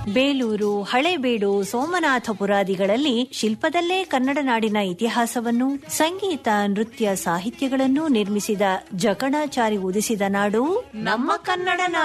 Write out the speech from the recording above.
ಬೇಲೂರು, ಹಳೇಬೀಡು, ಸೋಮನಾಥಪುರಾದಿಗಳಲ್ಲಿ ಶಿಲ್ಪದಲ್ಲೇ ಕನ್ನಡ ನಾಡಿನ ಇತಿಹಾಸವನ್ನು, ಸಂಗೀತ, ನೃತ್ಯ, ಸಾಹಿತ್ಯಗಳನ್ನು ನಿರ್ಮಿಸಿದ ಜಕಣಾಚಾರಿ ಉದಿಸಿದ ನಾಡು ನಮ್ಮ ಕನ್ನಡ ನಾಡು.